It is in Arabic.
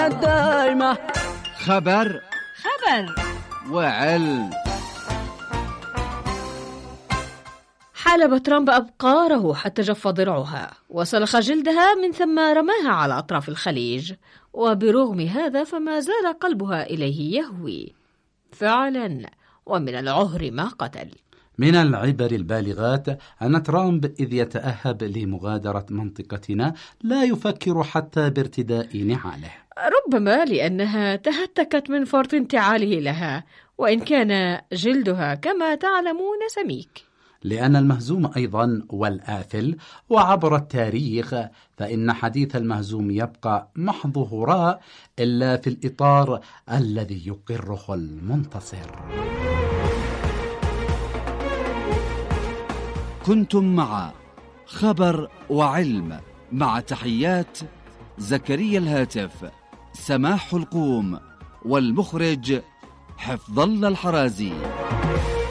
الدايمة. خبر وعلم. حلب ترامب أبقاره حتى جف ضلعها وسلخ جلدها، من ثم رماها على أطراف الخليج، وبرغم هذا فما زال قلبها إليه يهوي فعلا، ومن العهر ما قتل. من العبر البالغات أن ترامب إذ يتأهب لمغادرة منطقتنا لا يفكر حتى بارتداء نعاله، ربما لأنها تهتكت من فرط انتعاله لها، وإن كان جلدها كما تعلمون سميك. لأن المهزوم أيضا والآثل، وعبر التاريخ فإن حديث المهزوم يبقى محض هراء إلا في الإطار الذي يقره المنتصر. كنتم مع خبر وعلم، مع تحيات زكريا الهاتف، سماح القوم، والمخرج حفظ الله الحرازي.